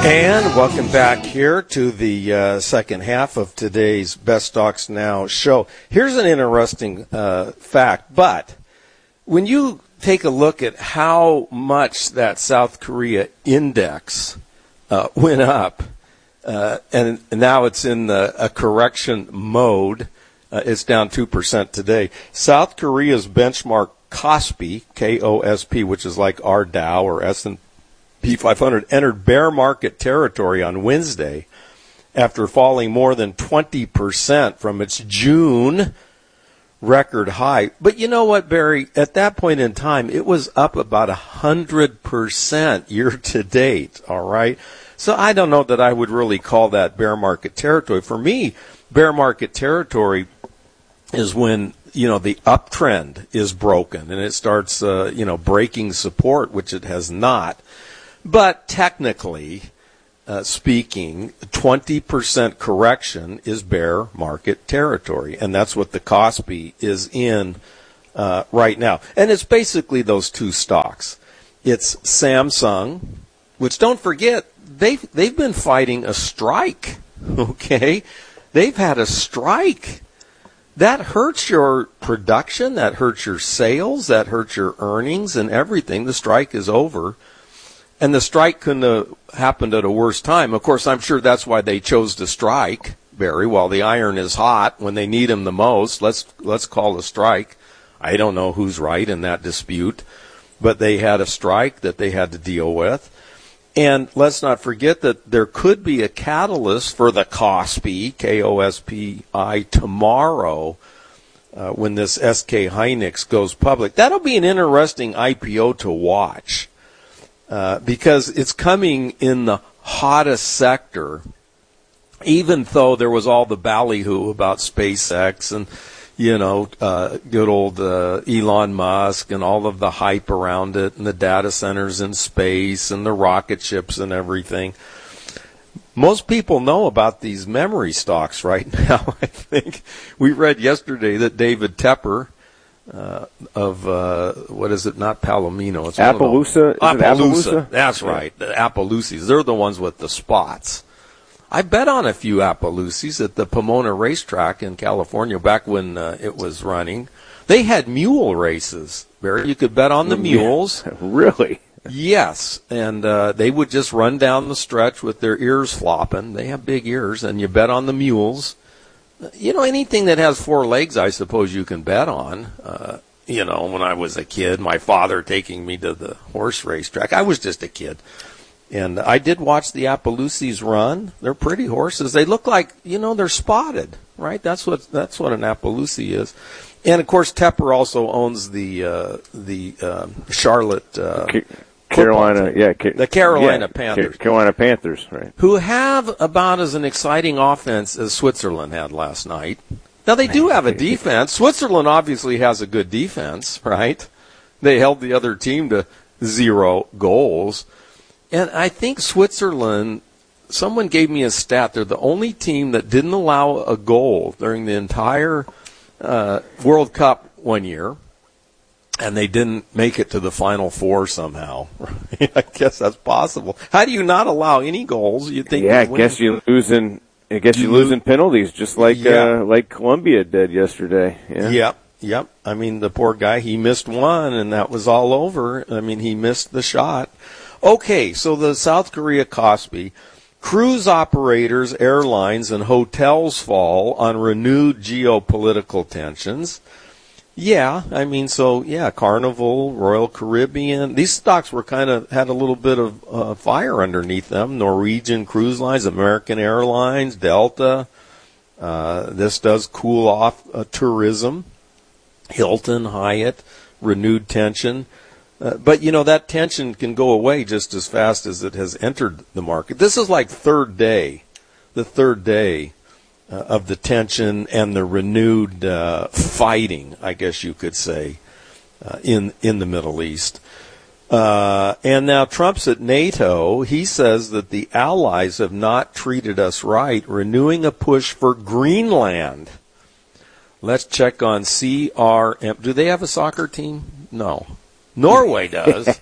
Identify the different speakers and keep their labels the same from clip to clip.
Speaker 1: And welcome back here to the second half of today's Best Stocks Now show. Here's an interesting fact, but when you take a look at how much that South Korea index went up, and now it's in a correction mode, it's down 2% today. South Korea's benchmark KOSPI, K-O-S-P, which is like our Dow or S&P 500, entered bear market territory on Wednesday after falling more than 20% from its June record high. But you know what, Barry? At that point in time, it was up about 100% year to date, all right? So I don't know that I would really call that bear market territory. For me, bear market territory is when, the uptrend is broken and it starts, breaking support, which it has not. But technically speaking, 20% correction is bear market territory, and that's what the KOSPI is in right now. And it's basically those two stocks. It's Samsung, which, don't forget, they've been fighting a strike, okay? They've had a strike. That hurts your production, that hurts your sales, that hurts your earnings and everything. The strike is over. And the strike couldn't have happened at a worse time. Of course, I'm sure that's why they chose to strike, Barry, while the iron is hot, when they need him the most. Let's call a strike. I don't know who's right in that dispute, but they had a strike that they had to deal with. And let's not forget that there could be a catalyst for the KOSPI, K-O-S-P-I, tomorrow when this SK Hynix goes public. That'll be an interesting IPO to watch. Because it's coming in the hottest sector, even though there was all the ballyhoo about SpaceX and, good old Elon Musk and all of the hype around it and the data centers in space and the rocket ships and everything. Most people know about these memory stocks right now. I think we read yesterday that David Tepper, what is it? Not Palomino. It's
Speaker 2: Appaloosa.
Speaker 1: Appaloosa. That's right. The Appaloosies. They're the ones with the spots. I bet on a few Appaloosies at the Pomona racetrack in California back when it was running. They had mule races, Barry. You could bet on the mules.
Speaker 2: Really?
Speaker 1: Yes. And they would just run down the stretch with their ears flopping. They have big ears, and you bet on the mules. Anything that has four legs, I suppose you can bet on. When I was a kid, my father taking me to the horse racetrack. I was just a kid. And I did watch the Appaloosies run. They're pretty horses. They look like, they're spotted, right? That's what an Appaloosie is. And, of course, Tepper also owns the Charlotte
Speaker 2: Carolina,
Speaker 1: the Carolina Panthers.
Speaker 2: Carolina Panthers, right.
Speaker 1: Who have about as an exciting offense as Switzerland had last night. Now, they do have a defense. Switzerland obviously has a good defense, right? They held the other team to 0 goals. And I think Switzerland, someone gave me a stat. They're the only team that didn't allow a goal during the entire World Cup one year. And they didn't make it to the Final Four somehow. I guess that's possible. How do you not allow any goals? You think?
Speaker 2: Yeah, I guess you lose in penalties, just like like Colombia did yesterday. Yeah.
Speaker 1: Yep. I mean, the poor guy, he missed one, and that was all over. I mean, he missed the shot. Okay, so the South Korea KOSPI, cruise operators, airlines, and hotels fall on renewed geopolitical tensions. Yeah, Carnival, Royal Caribbean. These stocks were had a little bit of fire underneath them. Norwegian Cruise Lines, American Airlines, Delta. This does cool off tourism. Hilton, Hyatt, renewed tension. But that tension can go away just as fast as it has entered the market. This is like the third day of the tension and the renewed fighting, I guess you could say, in the Middle East. And now Trump's at NATO. He says that the allies have not treated us right, renewing a push for Greenland. Let's check on CRM. Do they have a soccer team? No. Norway does.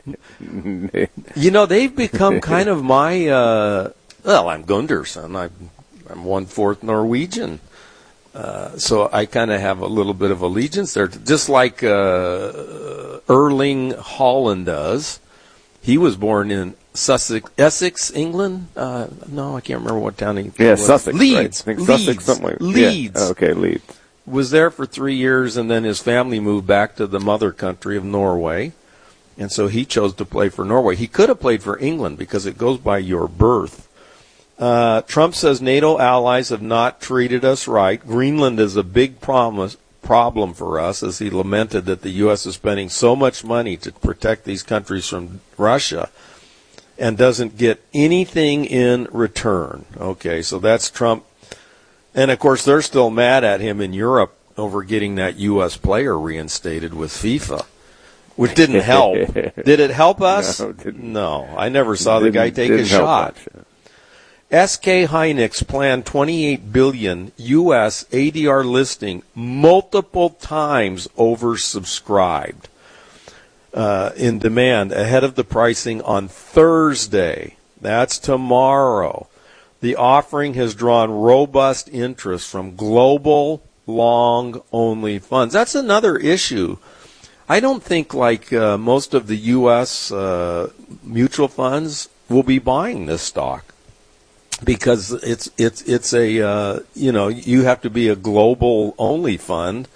Speaker 1: They've become kind of my, I'm Gunderson. I'm 1/4 Norwegian. So I kind of have a little bit of allegiance there, just like Erling Haaland does. He was born in Essex, England. No, I can't remember what town he was.
Speaker 2: Sussex.
Speaker 1: Leeds.
Speaker 2: Right? I think Sussex, something like
Speaker 1: Leeds.
Speaker 2: Yeah. Okay, Leeds.
Speaker 1: Was there for 3 years, and then his family moved back to the mother country of Norway. And so he chose to play for Norway. He could have played for England because it goes by your birth. Trump says NATO allies have not treated us right. Greenland is a big problem for us, as he lamented that the U.S. is spending so much money to protect these countries from Russia and doesn't get anything in return. Okay, so that's Trump. And, of course, they're still mad at him in Europe over getting that U.S. player reinstated with FIFA, which didn't help. Did it help us? No, I never saw the guy take a shot. SK Hynix planned $28 billion U.S. ADR listing multiple times oversubscribed in demand ahead of the pricing on Thursday. That's tomorrow. The offering has drawn robust interest from global long-only funds. That's another issue. I don't think most of the U.S. Mutual funds will be buying this stock because it's a you have to be a global-only fund.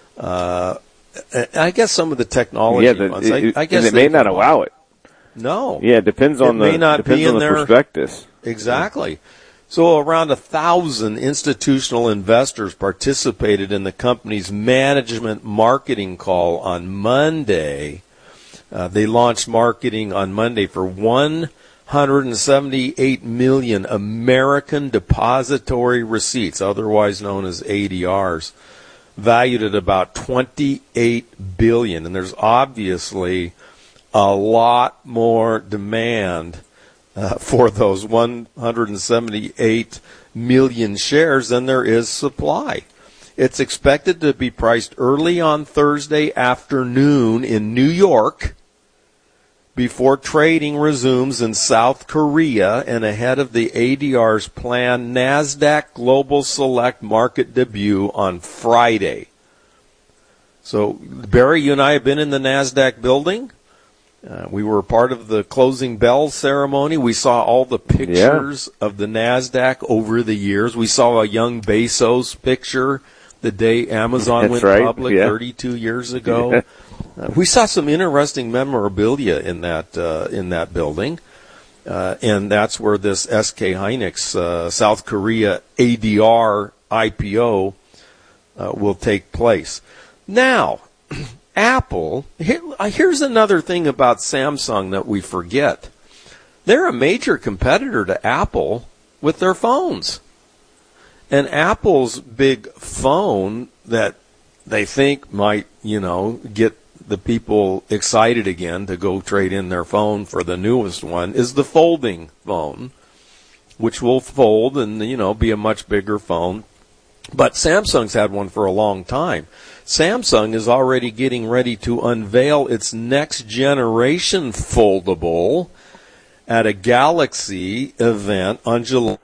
Speaker 1: I guess some of the technology funds. I guess
Speaker 2: they may not allow it.
Speaker 1: No.
Speaker 2: Yeah, it depends on the prospectus.
Speaker 1: Exactly. So around 1,000 institutional investors participated in the company's management marketing call on Monday. They launched marketing on Monday for 178 million American depository receipts, otherwise known as ADRs, valued at about $28 billion. And there's obviously a lot more demand for those 178 million shares than there is supply. It's expected to be priced early on Thursday afternoon in New York before trading resumes in South Korea and ahead of the ADR's planned NASDAQ Global Select market debut on Friday. So, Barry, you and I have been in the NASDAQ building. We were part of the closing bell ceremony. We saw all the pictures of the NASDAQ over the years. We saw a young Bezos picture the day Amazon went public 32 years ago. We saw some interesting memorabilia in that building. And that's where this SK Hynix South Korea ADR IPO will take place. Now, Apple, here's another thing about Samsung that we forget. They're a major competitor to Apple with their phones. And Apple's big phone that they think might, get the people excited again to go trade in their phone for the newest one is the folding phone, which will fold and, be a much bigger phone. But Samsung's had one for a long time. Samsung is already getting ready to unveil its next generation foldable at a Galaxy event on July.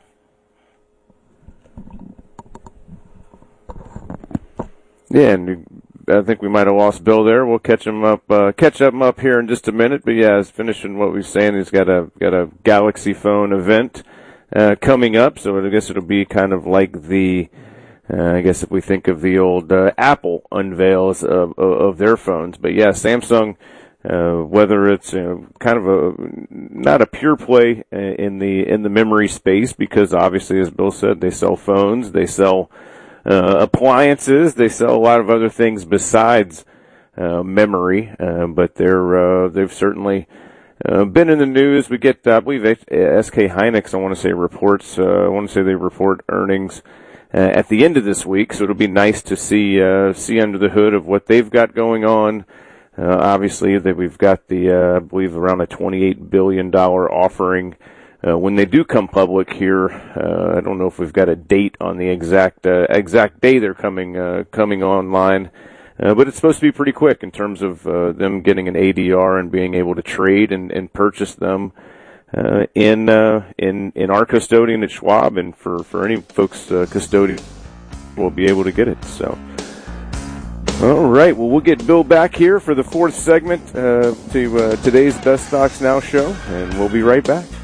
Speaker 2: Yeah, and I think we might have lost Bill there. We'll catch him up here in just a minute. But yeah, he's finishing what we're saying. He's got a Galaxy phone event coming up, so I guess it'll be kind of like the. I guess if we think of the old Apple unveils of their phones, but yeah, Samsung, whether it's kind of not a pure play in the memory space, because obviously, as Bill said, they sell phones, they sell appliances, they sell a lot of other things besides memory, but they've certainly been in the news. We get, I believe, SK Hynix. I want to say reports. I want to say they report earnings at the end of this week, so it'll be nice to see under the hood of what they've got going on. Obviously, we've got I believe around a $28 billion offering when they do come public here. I don't know if we've got a date on the exact day they're coming online, But it's supposed to be pretty quick in terms of them getting an ADR and being able to trade and purchase them in our custodian at Schwab, and for any folks custodian will be able to get it. So, all right. Well, we'll get Bill back here for the fourth segment to today's Best Stocks Now show, and we'll be right back.